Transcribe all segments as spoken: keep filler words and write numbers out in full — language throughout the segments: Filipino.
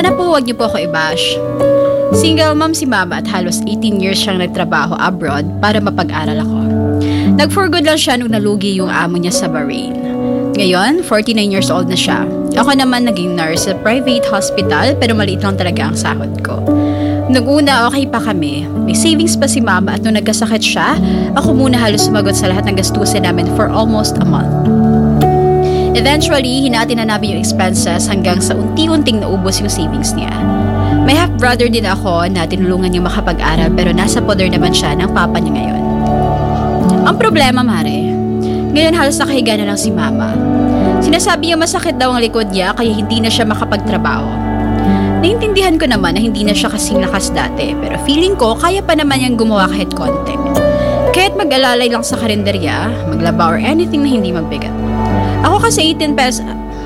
Sana po wag niyo po ako i-bash. Single mom si mama at halos eighteen years siyang nagtrabaho abroad para mapag-aral ako. Nag-for good lang siya nung nalugi yung amo niya sa Bahrain. Ngayon, forty-nine years old na siya. Ako naman naging nurse sa private hospital pero maliit lang talaga ang sahod ko. Nung una, okay pa kami. May savings pa si mama at nung nagkasakit siya, ako muna halos sumagot sa lahat ng gastusin namin for almost a month. Eventually, hinati na namin yung expenses hanggang sa unti-unting naubos yung savings niya. May half-brother din ako na tinulungan niyang makapag-aral pero nasa poder naman siya ng papa niya ngayon. Ang problema, Mare, ngayon halos nakahiga na lang si mama. Sinasabi niya masakit daw ang likod niya kaya hindi na siya makapagtrabaho. Naintindihan ko naman na hindi na siya kasing lakas dati pero feeling ko kaya pa naman niyang gumawa kahit konti. Kaya't mag-alalay lang sa karinderya, maglaba or anything na hindi magbigat. Ako kasi eighteen pesos...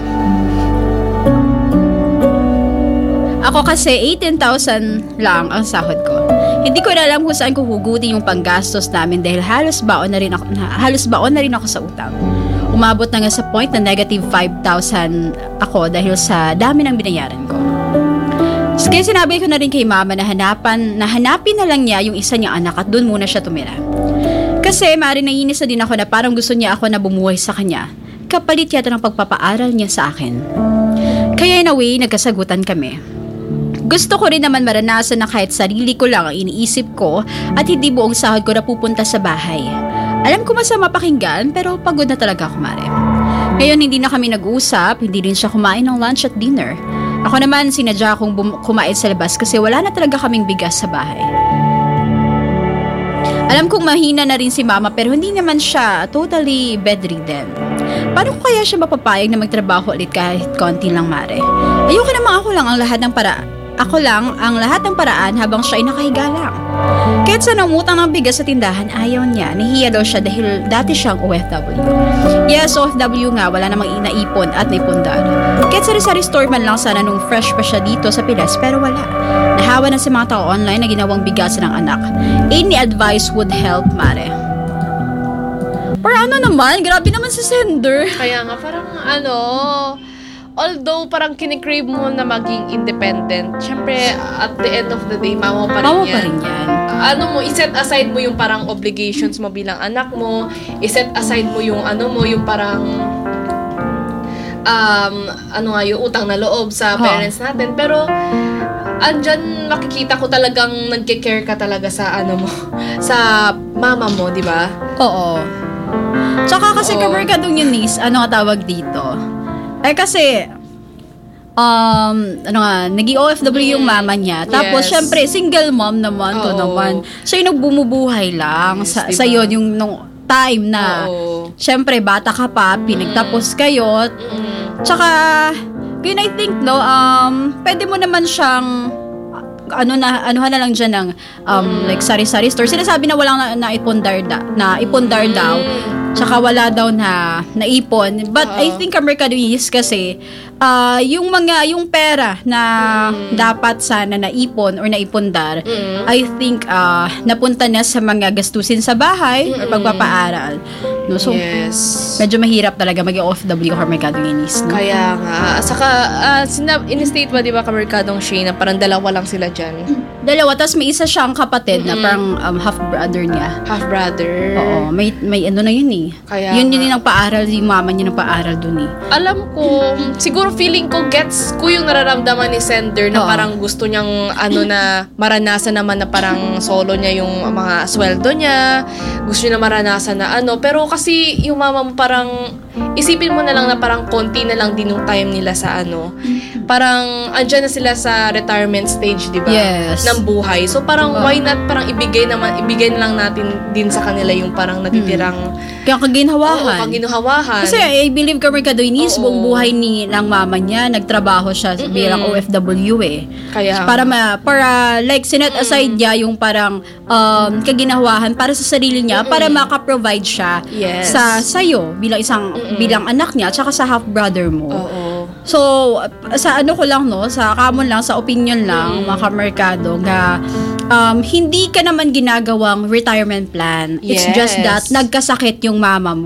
Ako kasi eighteen thousand lang ang sahod ko. Hindi ko na alam kung saan ko hugutin yung panggastos namin dahil halos baon na rin ako, halos baon na rin ako sa utang. Umabot na nga sa point na negative five thousand ako dahil sa dami ng binayaran ko. Kaya sinabi ko na rin kay mama na hanapan, na hanapin na lang niya yung isa niyang anak at doon muna siya tumira. Kasi mari naiinis na din ako na parang gusto niya ako na bumuhay sa kanya. Kapalit yata ng pagpapaaral niya sa akin. Kaya in a way, nagkasagutan kami. Gusto ko rin naman maranasan na kahit sarili ko lang ang iniisip ko at hindi buong sahod ko na pupunta sa bahay. Alam ko masama pakinggan pero pagod na talaga ako, Mare. Ngayon hindi na kami nag-uusap, hindi rin siya kumain ng lunch at dinner. Ako naman sinadya akong bum- kumain sa labas kasi wala na talaga kaming bigas sa bahay. Alam kong mahina na rin si mama pero hindi naman siya totally bedridden. Paano ko kaya siya mapapayag na magtrabaho ulit kahit konti lang, Mare? Ayoko naman ako lang ang lahat ng para Ako lang ang lahat ng paraan habang siya ay nakahiga lang. Kahit sa namutang ng bigas sa tindahan, ayaw niya. Nahiya daw siya dahil dati siyang O F W. Yes, O F W nga, wala namang inaipon at naipundar. Kahit sari-sari store man lang sana nung fresh pa siya dito sa Pilas, pero wala. Nahawa na sa mga tao online na ginawang bigasan ng anak. Any advice would help, Mare? Para ano naman? Grabe naman si sender. Kaya nga, parang ano... Although parang kinikrave mo na maging independent, syempre at the end of the day, mama pa rin mama yan. pa rin yan. Ano mo, iset aside mo yung parang obligations mo bilang anak mo, iset aside mo yung ano mo, yung parang um, ano nga, yung utang na loob sa parents natin. Pero andyan makikita ko talagang nagke-care ka talaga sa ano mo, sa mama mo, di ba? Oo. Tsaka kasi kapag ka dong yun, Nis, ano nga tawag dito? Eh kasi, um, ano nga, nag-O F W yung mama niya. Tapos, Yes. syempre, single mom naman to Oo. naman. Siya yung nagbumubuhay lang. Yes, sa, diba? sa yun, yung nung time na, Oo. syempre, bata ka pa, pinagtapos kayo. Mm. Tsaka, yun I think, no, um, pwede mo naman siyang, ano na, anuhan na lang dyan ng, um, like, sari-sari store. Sinasabi na walang na, naipundar da, na ipundar daw. Tsaka wala daw na naipon. But Uh-oh. I think ang Mercado is kasi uh, yung mga, yung pera na Mm. dapat sana naipon or naipundar, Mm. I think uh, napunta na sa mga gastusin sa bahay or Mm-mm. pagpapaaral. No? So, Yes. medyo mahirap talaga maging O F W or Mercado Inis. No? Kaya nga. Saka, uh, sinab- in-state ba, di ba, kamerkadong Shane, na parang dalawa lang sila dyan? Dalawa, tapos may isa siyang kapatid na Mm-mm. parang um, half-brother niya. Half-brother. Oo, may, may ano na yun eh. Kaya yun nga. yun yung paaral, yung mama niya ng paaral dun eh. Alam ko, siguro feeling ko gets ko yung nararamdaman ni Sender na Oo. parang gusto niyang ano na maranasan naman na parang solo niya yung mga sweldo niya. Gusto niya na maranasan na ano. Pero kasi yung mama mo parang isipin mo na lang na parang konti na lang din yung time nila sa ano. Parang andyan na sila sa retirement stage, di ba? Yes. Ng buhay. So parang Oo. why not parang ibigay naman ibigay na lang natin din sa kanila yung parang natitirang Kaya kaginhawahan. Oo, kaginuhawahan. Kasi I believe ka Mercado Inis, Oo. buong buhay ni ng mama niya, nagtrabaho siya Mm-mm. bilang O F W eh. Kaya Para ma, para like sinet aside niya yung parang um, kaginhawahan para sa sarili niya, Mm-mm. para maka-provide siya Yes. sa sayo bilang isang Mm-mm. bilang anak niya tsaka sa half brother mo. Oo. So, sa ano ko lang, no, sa kamon lang, sa opinion lang, Mm. mga kamerkado, na um, hindi ka naman ginagawang retirement plan. It's Yes. just that nagkasakit yung mama mo.